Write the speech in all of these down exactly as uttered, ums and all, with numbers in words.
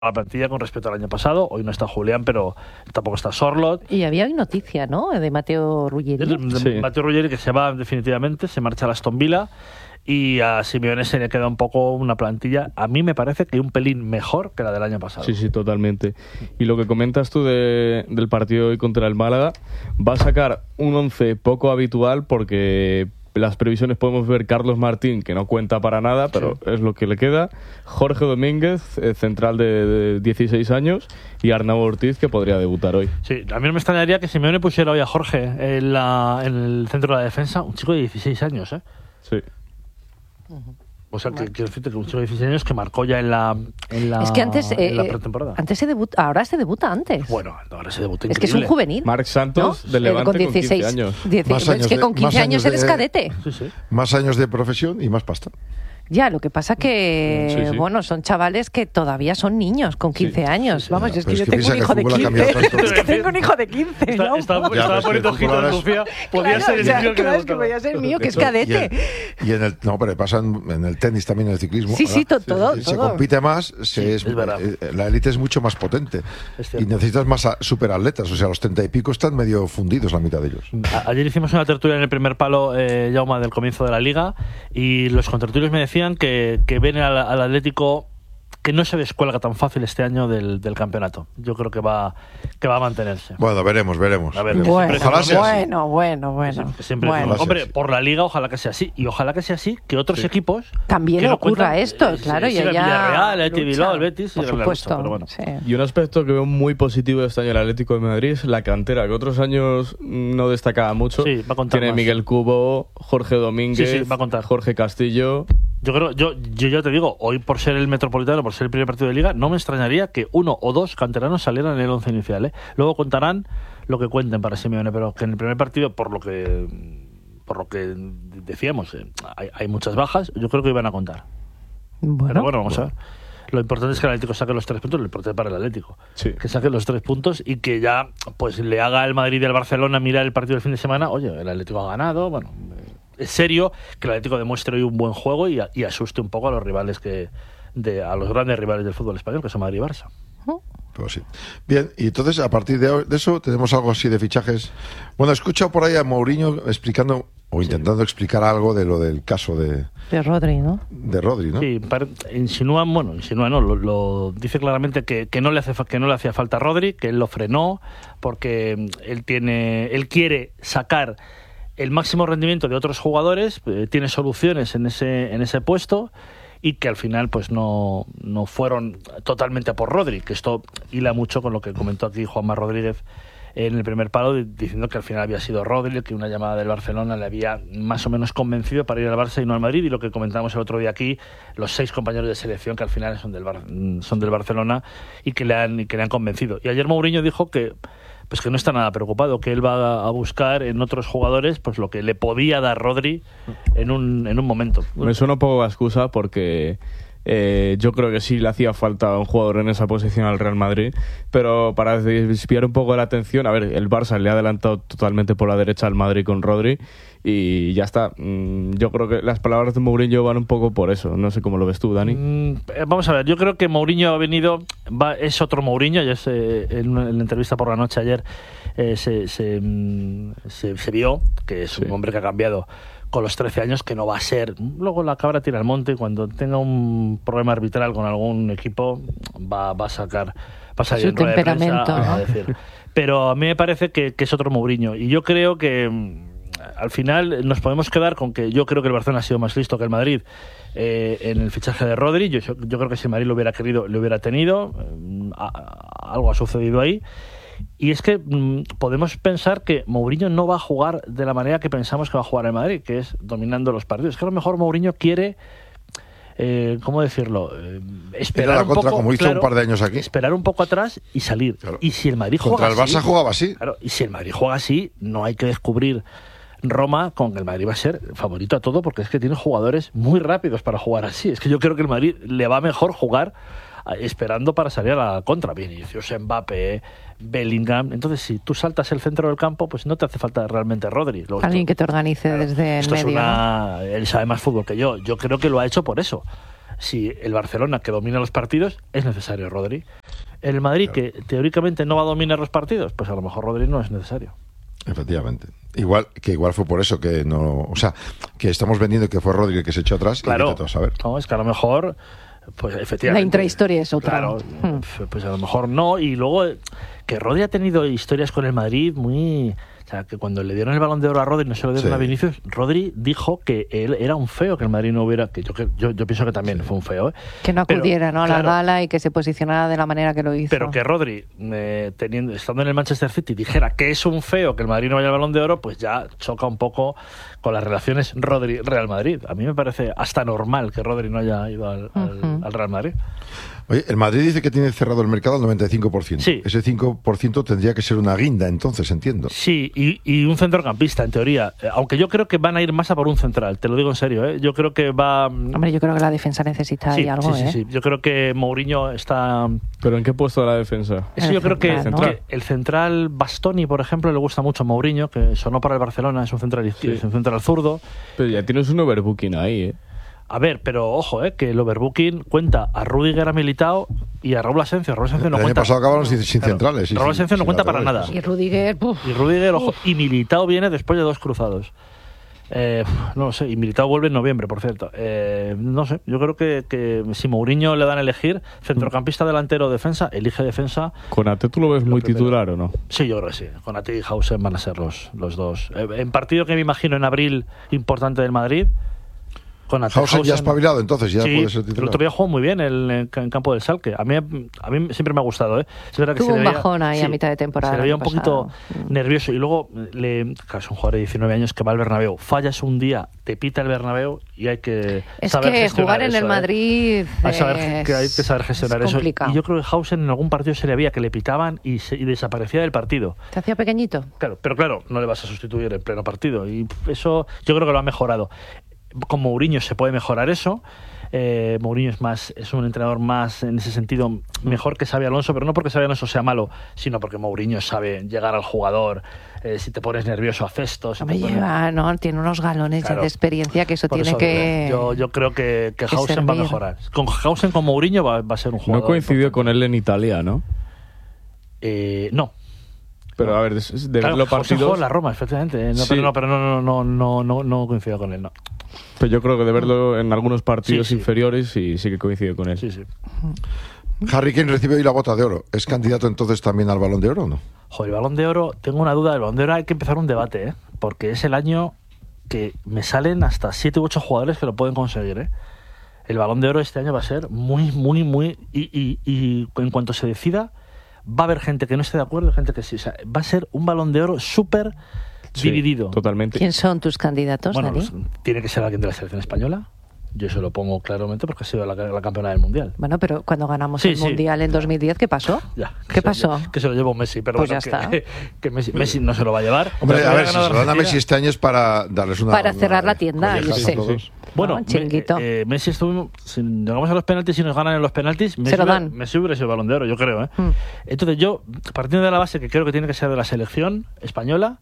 la plantilla con respecto al año pasado. Hoy no está Julián, pero tampoco está Sorloth. Y había hoy noticia, ¿no?, de Matteo Ruggeri. De, de sí. Matteo Ruggeri, que se va definitivamente, se marcha a Aston Villa. Y a Simeone se le queda un poco una plantilla, a mí me parece que un pelín mejor que la del año pasado. Sí, sí, totalmente. Y lo que comentas tú de, del partido hoy contra el Málaga, va a sacar un once poco habitual porque las previsiones podemos ver Carlos Martín, que no cuenta para nada, pero sí, es lo que le queda, Jorge Domínguez, eh, central de, de dieciséis años, y Arnau Ortiz, que podría debutar hoy. Sí, a mí no me extrañaría que Simeone pusiera hoy a Jorge en, la, en el centro de la defensa, un chico de dieciséis años, ¿eh? Sí. O sea, que quiero decirte que un chico de dieciséis años que marcó ya en la, en la, es que antes, en la eh, pretemporada. Antes se debuta, ahora se debuta antes. Bueno, ahora se debuta increíble. Es que es un juvenil. Marc Santos, ¿no?, del Levante, con dieciséis, con quince años. dieciséis, años es que con quince años, años eres de, cadete. Sí, sí. Más años de profesión y más pasta. Ya, lo que pasa que, sí, sí. bueno, son chavales que todavía son niños con quince sí, años. Sí, sí, Vamos, no, es que yo es que tengo un hijo de quince. Es que tengo un hijo de quince, ¿no? Estaba poniendo ojito en Lucía. Podía ser el mío que Claro, que podía ser el mío, que es cadete. Y, el, y en el, no, pero pasa en, en el tenis también, en el ciclismo. Sí, sí, todo, todo. Se compite más, se sí, es, es eh, la élite es mucho más potente. Y necesitas más superatletas. O sea, los treinta y pico están medio fundidos la mitad de ellos. A, ayer hicimos una tertulia en el primer palo, eh, Jaume, del comienzo de la Liga, y los contertulios me decían que, que ven al, al Atlético que no se descuelga tan fácil este año del, del campeonato. Yo creo que va que va a mantenerse. Bueno, veremos, veremos. A ver, bueno, ojalá sea así. bueno, bueno, bueno. Siempre, bueno. Hombre, por la Liga ojalá que sea así. Y ojalá que sea así, que otros sí. equipos... También no ocurra cuentan, esto, eh, claro. Sí, y el allá Villarreal, el Bilbao, el Betis... Por supuesto. Lucha, pero bueno. Sí. Y un aspecto que veo muy positivo de este año del Atlético de Madrid es la cantera, que otros años no destacaba mucho. Sí, va a contar Tiene más. Miguel Cubo, Jorge Domínguez, sí, sí, va a contar. Jorge Castillo... Yo creo, yo, yo ya te digo, hoy por ser el Metropolitano, por ser el primer partido de Liga, no me extrañaría que uno o dos canteranos salieran en el once inicial, ¿eh? Luego contarán lo que cuenten para Simeone, pero que en el primer partido, por lo que por lo que decíamos, eh, hay, hay muchas bajas, yo creo que iban a contar. Bueno, pero bueno, vamos bueno. a ver. Lo importante es que el Atlético saque los tres puntos, lo importante para el Atlético. Sí. Que saque los tres puntos y que ya pues le haga al Madrid y al Barcelona mirar el partido del fin de semana. Oye, el Atlético ha ganado, bueno... Es serio que el Atlético demuestre hoy un buen juego y, a, y asuste un poco a los rivales que de a los grandes rivales del fútbol español, que son Madrid y Barça. Pues sí. Bien, y entonces a partir de, hoy, de eso tenemos algo así de fichajes. Bueno, he escuchado por ahí a Mourinho explicando o intentando sí. explicar algo de lo del caso de de Rodri, ¿no? De Rodri, ¿no? Sí, insinúan, bueno, insinúa no, lo, lo dice claramente que, que no le hace que no le hacía falta a Rodri, que él lo frenó porque él tiene él quiere sacar el máximo rendimiento de otros jugadores, eh, tiene soluciones en ese en ese puesto y que al final pues no, no fueron totalmente a por Rodri, que esto hila mucho con lo que comentó aquí Juanma Rodríguez en el primer palo, diciendo que al final había sido Rodri, que una llamada del Barcelona le había más o menos convencido para ir al Barça y no al Madrid, y lo que comentamos el otro día aquí, los seis compañeros de selección que al final son del, Bar- son del Barcelona y que le han, y que le han convencido. Y ayer Mourinho dijo que pues que no está nada preocupado, que él va a buscar en otros jugadores pues lo que le podía dar Rodri en un, en un momento. Me suena un poco a excusa porque eh, yo creo que sí le hacía falta un jugador en esa posición al Real Madrid, pero para desviar un poco la atención, a ver, el Barça le ha adelantado totalmente por la derecha al Madrid con Rodri y ya está. Yo creo que las palabras de Mourinho van un poco por eso. No sé cómo lo ves tú, Dani. Mm, vamos a ver, yo creo que Mourinho ha venido, va, es otro Mourinho, ya se, en, una, en la entrevista por la noche ayer eh, se, se, se, se vio que es sí. un hombre que ha cambiado con los trece años, que no va a ser, luego la cabra tira al monte, cuando tenga un problema arbitral con algún equipo va, va a sacar, va a salir en rueda de prensa a decir. Pero a mí me parece que, que es otro Mourinho, y yo creo que al final nos podemos quedar con que yo creo que el Barcelona ha sido más listo que el Madrid eh, en el fichaje de Rodri. Yo, yo creo que si el Madrid lo hubiera querido, lo hubiera tenido. Eh, a, algo ha sucedido ahí. Y es que mmm, podemos pensar que Mourinho no va a jugar de la manera que pensamos que va a jugar el Madrid, que es dominando los partidos. Es que a lo mejor Mourinho quiere... Eh, ¿cómo decirlo? Eh, esperar la un contra, poco, como hizo claro, un par de años aquí. Esperar un poco atrás y salir. Claro. Y si el Madrid Contra juega el Barça así, jugaba así. Claro, y si el Madrid juega así, no hay que descubrir Roma con que el Madrid va a ser favorito a todo, porque es que tiene jugadores muy rápidos para jugar así. Es que yo creo que el Madrid le va mejor jugar esperando para salir a la contra. Vinicius, Mbappé, Bellingham. Entonces, si tú saltas el centro del campo, pues no te hace falta realmente Rodri. Luego, Alguien esto, que te organice claro, desde el esto medio. Es una, ¿no? Él sabe más fútbol que yo. Yo creo que lo ha hecho por eso. si el Barcelona, que domina los partidos, es necesario Rodri. En el Madrid, claro, que teóricamente no va a dominar los partidos, pues a lo mejor Rodri no es necesario. Efectivamente. Igual que igual fue por eso que no, o sea, que estamos vendiendo que fue Rodri el que se echó atrás. Claro. Y a saber. No, es que a lo mejor, pues efectivamente. La intrahistoria es otra. Claro, hmm. pues a lo mejor no. Y luego que Rodri ha tenido historias con el Madrid muy... O sea, que cuando le dieron el Balón de Oro a Rodri, no se lo dieron sí. a Vinicius, Rodri dijo que él era un feo, que el Madrid no hubiera... que Yo, yo, yo pienso que también sí. fue un feo. ¿eh? Que no acudiera, pero, ¿no? a la claro, gala y que se posicionara de la manera que lo hizo. Pero que Rodri, eh, teniendo, estando en el Manchester City, dijera que es un feo que el Madrid no vaya al Balón de Oro, pues ya choca un poco con las relaciones Rodri-Real Madrid. A mí me parece hasta normal que Rodri no haya ido al, uh-huh. al, al Real Madrid. Oye, el Madrid dice que tiene cerrado el mercado al noventa y cinco por ciento. Sí. Ese cinco por ciento tendría que ser una guinda, entonces, entiendo. Sí, y, y un centrocampista, en teoría. Aunque yo creo que van a ir más a por un central, te lo digo en serio. ¿eh? Yo creo que va... Hombre, yo creo que la defensa necesita sí, ahí algo, sí, ¿eh? Sí, sí, yo creo que Mourinho está... ¿Pero en qué puesto de la defensa? Eso yo creo que, central, ¿no? que el central Bastoni, por ejemplo, le gusta mucho a Mourinho, que sonó para el Barcelona, es un central, sí. es un central zurdo. Pero ya tienes un overbooking ahí, ¿eh? A ver, pero ojo, eh, que el overbooking cuenta a Rüdiger, a Militao y a Raúl Asensio. Raúl Asensio no el cuenta. año pasado acabaron sin, sin claro, centrales. Sí, Raúl Asensio sí, no sí, cuenta para verdad, nada. Y Rüdiger, uf, y Rüdiger, ojo, uf. y Militao viene después de dos cruzados. Eh, no lo sé, y Militao vuelve en noviembre, por cierto. Eh, no sé, yo creo que, que si Mourinho le dan a elegir centrocampista, delantero o defensa, elige defensa. ¿Konate tú lo ves muy primero. titular o no? Sí, yo creo que sí. Konate y Hausen van a ser los, los dos. Eh, en partido que me imagino en abril importante del Madrid. Hausen, Hausen ya ha espabilado, entonces ya sí, puede ser titular. El otro día jugó muy bien en, en, en campo del Schalke. A mí, a mí siempre me ha gustado. ¿eh? Es verdad que Tuvo se un veía, bajón ahí sí, a mitad de temporada. Se le veía un pasado. poquito nervioso. Y luego, le, claro, es un jugador de diecinueve años que va al Bernabéu. Fallas un día, te pita el Bernabéu y hay que es saber que gestionar jugar en eso, el Madrid ¿eh? hay, saber, que hay que saber gestionar eso. Complicado. Y yo creo que Hausen en algún partido se le veía que le pitaban y, se, y desaparecía del partido. ¿Te hacía pequeñito? Claro, pero claro, no le vas a sustituir en pleno partido. Y eso yo creo que lo ha mejorado. Con Mourinho se puede mejorar eso. Eh, Mourinho es más es un entrenador más en ese sentido mejor que Xabi Alonso, pero no porque Xabi Alonso sea malo, sino porque Mourinho sabe llegar al jugador. Eh, si te pones nervioso, haces esto. Si Hombre, pones... lleva, no, tiene unos galones claro, de experiencia que eso tiene eso, que. Yo, yo creo que, que, que Hausen servir. va a mejorar. Con Hausen, con Mourinho va, va a ser un jugador. No coincidió importante. con él en Italia, ¿no? Eh, no. Pero a ver, de, de claro, ver los partidos. Jugó en la Roma, efectivamente. No, sí. Pero no, pero no, no, no, no, no coincido con él, no. Pero yo creo que de verlo en algunos partidos sí, sí. inferiores sí, sí que coincido con él. Sí, sí. Harry Kane recibe hoy la bota de oro. ¿Es candidato entonces también al Balón de Oro o no? Joder, el Balón de Oro, tengo una duda. El Balón de Oro hay que empezar un debate, ¿eh? Porque es el año que me salen hasta siete u ocho jugadores que lo pueden conseguir, ¿eh? El Balón de Oro este año va a ser muy, muy, muy... Y, y, y en cuanto se decida, va a haber gente que no esté de acuerdo y gente que sí. O sea, va a ser un Balón de Oro súper sí, dividido. Totalmente. ¿Quién son tus candidatos, bueno, Dani? Pues, tiene que ser alguien de la selección española. Yo se lo pongo claramente porque ha sido la, la campeona del Mundial. Bueno, pero cuando ganamos sí, el sí. Mundial en dos mil diez, ¿qué pasó? Ya, ¿Qué pasó? Se, que se lo llevó Messi, pero pues bueno, ya que, está. que Messi, Messi no se lo va a llevar. Hombre, a ver, si se lo dan a Argentina. Messi este año es para darles una... Para cerrar una, la tienda, yo sé. Sí. Bueno, no, chiringuito. Me, eh, Messi estuvo, si llegamos a los penaltis y nos ganan en los penaltis, Messi, se lo dan. Messi hubiera sido el Balón de Oro, yo creo. ¿eh? Mm. Entonces yo, partiendo de la base que creo que tiene que ser de la selección española,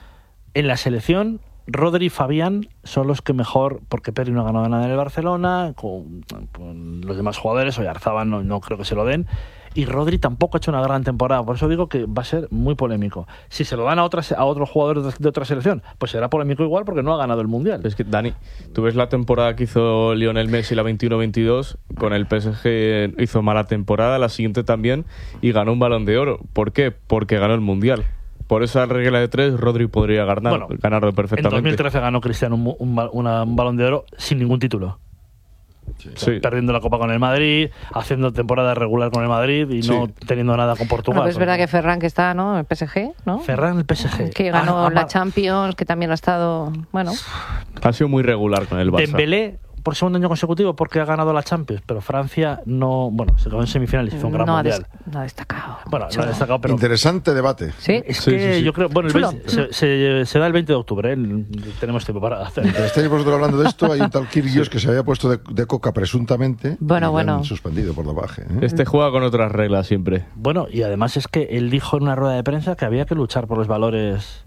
en la selección Rodri y Fabián son los que mejor, porque Pedri no ha ganado nada en el Barcelona, con, con los demás jugadores, Oyarzabal no, no creo que se lo den, y Rodri tampoco ha hecho una gran temporada, por eso digo que va a ser muy polémico. Si se lo dan a otras a otros jugadores de, de otra selección, pues será polémico igual porque no ha ganado el Mundial. Es que, Dani, tú ves la temporada que hizo Lionel Messi, la veintiuno veintidós, con el P S G hizo mala temporada, la siguiente también, y ganó un Balón de Oro. ¿Por qué? Porque ganó el Mundial. Por esa regla de tres, Rodri podría ganar, bueno, ganarlo perfectamente. En dos mil trece ganó Cristiano un, un, una, un Balón de Oro sin ningún título. Sí. O sea, sí. Perdiendo la Copa con el Madrid, haciendo temporada regular con el Madrid y sí. no teniendo nada con Portugal. Bueno, es verdad que Ferran, que está, ¿no? El P S G, ¿no? Ferran, el P S G. Que ganó ah, la Champions, que también ha estado, bueno... Ha sido muy regular con el Barça. Dembélé, por segundo año consecutivo, porque ha ganado la Champions, pero Francia no... Bueno, se quedó en semifinales y hizo un gran no mundial. Ha des, no ha destacado. Bueno, no ha destacado, pero... Interesante debate. Sí. Es sí, que sí, sí. yo creo... Bueno, el veinte, se, se, se da el veinte de octubre, ¿eh? Tenemos tiempo para hacer. Estáis vosotros hablando de esto, hay un tal Kyrgios que se había puesto de, de coca presuntamente. Bueno, y bueno. suspendido por dopaje. ¿eh? Este juega con otras reglas siempre. Bueno, y además es que él dijo en una rueda de prensa que había que luchar por los valores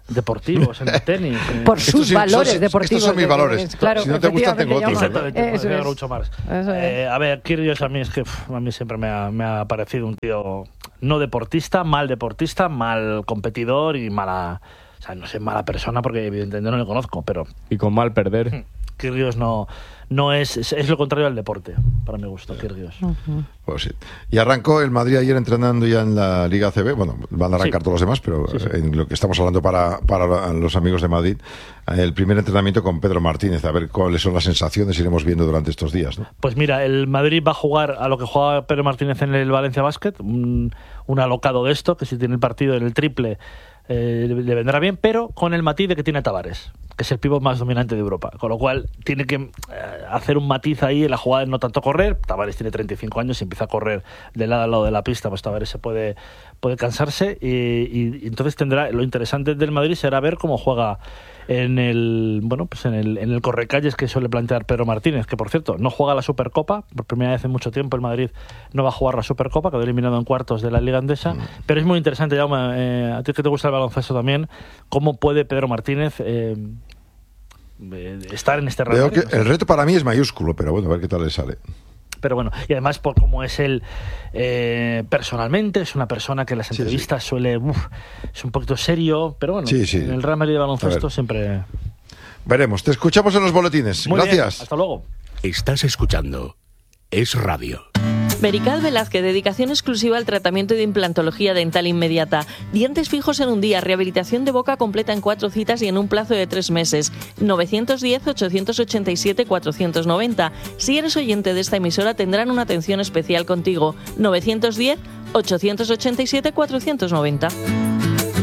deportivos, en el tenis. Eh. Por sus sí, valores son, deportivos. Estos son mis valores. Claro, si no te gustan, tengo otros. Exactamente, Eso es. mucho más. Eso es. Eh, a ver, Kyrgios a mí es que pff, a mí siempre me ha, me ha parecido un tío no deportista, mal deportista, mal competidor y mala... O sea, no sé, mala persona porque evidentemente no le conozco, pero... Y con mal perder. Kyrgios no, no es, es... Es lo contrario al deporte, para mi gusto, Kyrgios. Uh-huh. Pues sí. Y arrancó el Madrid ayer entrenando ya en la Liga A C B. Bueno, van a arrancar sí. todos los demás, pero sí, sí. en lo que estamos hablando para, para los amigos de Madrid, el primer entrenamiento con Pedro Martínez, a ver cuáles son las sensaciones, iremos viendo durante estos días, ¿no? Pues mira, el Madrid va a jugar a lo que jugaba Pedro Martínez en el Valencia Basket, un, un alocado de esto, que si tiene el partido en el triple eh, le vendrá bien, pero con el matiz de que tiene a Tavares, que es el pívot más dominante de Europa, con lo cual tiene que eh, hacer un matiz ahí en la jugada de no tanto correr. Tavares tiene treinta y cinco años y empieza a correr de lado a lado de la pista, pues Tavares se puede, puede cansarse y, y, y entonces tendrá, lo interesante del Madrid será ver cómo juega en el bueno pues en el, en el correcalles que suele plantear Pedro Martínez, que por cierto no juega la Supercopa, por primera vez en mucho tiempo el Madrid no va a jugar la Supercopa, quedó eliminado en cuartos de la Liga Andesa, mm. pero es muy interesante, Jaume, eh, a ti que te gusta el baloncesto también, cómo puede Pedro Martínez eh, estar en este reto. Veo que el reto para mí es mayúsculo, pero bueno, a ver qué tal le sale. Pero bueno, y además por cómo es él eh, personalmente, es una persona que en las entrevistas sí, sí. suele, uf, es un poquito serio, pero bueno, sí, sí. en el Real Madrid de baloncesto siempre... Veremos, te escuchamos en los boletines. Muy Gracias. Bien, hasta luego. Estás escuchando Es Radio. Berical Velázquez, dedicación exclusiva al tratamiento de implantología dental inmediata. Dientes fijos en un día, rehabilitación de boca completa en cuatro citas y en un plazo de tres meses. nueve uno cero, ocho ocho siete, cuatro nueve cero. Si eres oyente de esta emisora tendrán una atención especial contigo. nueve uno cero, ocho ocho siete, cuatro nueve cero.